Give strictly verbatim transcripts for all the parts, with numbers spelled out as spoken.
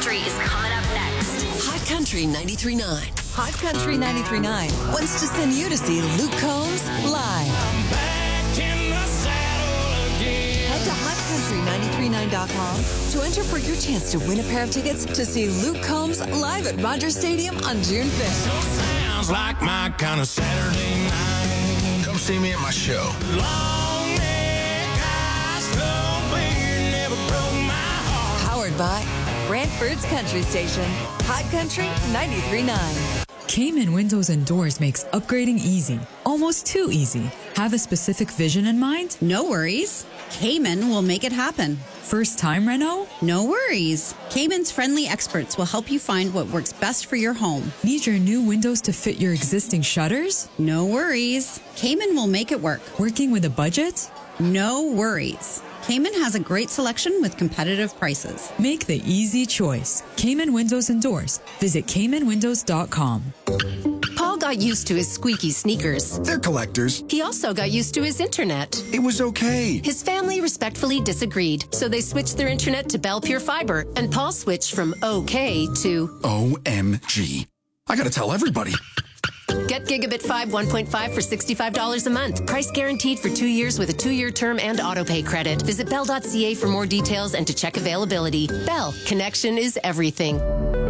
Country is coming up next. Hot Country ninety-three point nine. Hot Country ninety-three point nine wants to send you to see Luke Combs live. Head to hot country nine three nine dot com to enter for your chance to win a pair of tickets to see Luke Combs live at Rogers Stadium on June fifth. Sounds like my kind of Saturday night. Come see me at my show. Long neck, high, slow beer, never broke my heart. Powered by Brantford's Country Station. Hot Country ninety-three point nine. Cayman Windows and Doors makes upgrading easy, almost too easy. Have a specific vision in mind? No worries. Cayman will make it happen. First time reno? No worries. Cayman's friendly experts will help you find what works best for your home. Need your new windows to fit your existing shutters? No worries. Cayman will make it work. Working with a budget? No worries. Cayman has a great selection with competitive prices. Make the easy choice. Cayman Windows and Doors. Visit cayman windows dot com. Paul got used to his squeaky sneakers. They're collectors. He also got used to his internet. It was okay. His family respectfully disagreed, so they switched their internet to Bell Pure Fiber, and Paul switched from okay to O M G. I gotta tell everybody. Get Gigabit five one point five for sixty-five dollars a month. Price guaranteed for two years with a two-year term and autopay credit. Visit bell dot c a for more details and to check availability. Bell, connection is everything.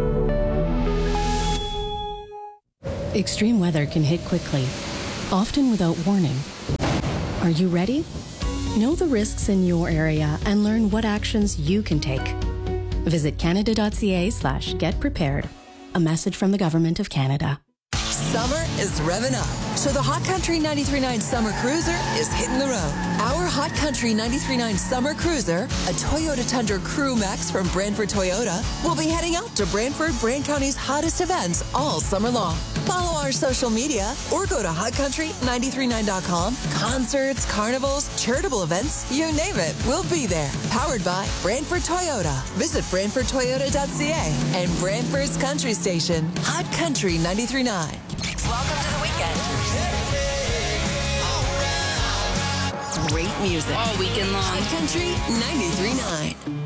Extreme weather can hit quickly, often without warning. Are you ready? Know the risks in your area and learn what actions you can take. Visit canada dot c a slash get prepared. A message from the Government of Canada. Summer is revving up, so the Hot Country ninety-three point nine Summer Cruiser is hitting the road. Our Hot Country ninety-three point nine Summer Cruiser, a Toyota Tundra Crew Max from Brantford Toyota, will be heading out to Brantford, Brant County's hottest events all summer long. Follow our social media or go to hot country nine three nine dot com. Concerts, carnivals, charitable events, you name it, we'll be there. Powered by Brantford Toyota. Visit brantford toyota dot c a and Brantford's Country Station. Hot Country ninety-three point nine. Welcome to the weekend. Great music all weekend long. Hot Country ninety-three point nine.